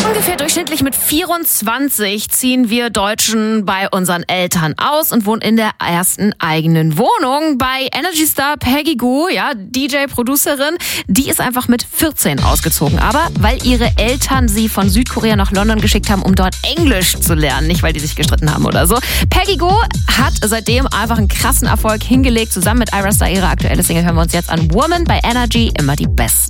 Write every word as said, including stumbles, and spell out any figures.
Ungefähr durchschnittlich mit vierundzwanzig ziehen wir Deutschen bei unseren Eltern aus und wohnen in der ersten eigenen Wohnung. Bei Energy Star Peggy Gou, ja, D J-Producerin, die ist einfach mit vierzehn ausgezogen. Aber weil ihre Eltern sie von Südkorea nach London geschickt haben, um dort Englisch zu lernen. Nicht, weil die sich gestritten haben oder so. Peggy Gou hat seitdem einfach einen krassen Erfolg hingelegt. Zusammen mit Ayra Starr, ihre aktuelle Single, hören wir uns jetzt an. Woman bei Energy, immer die Besten.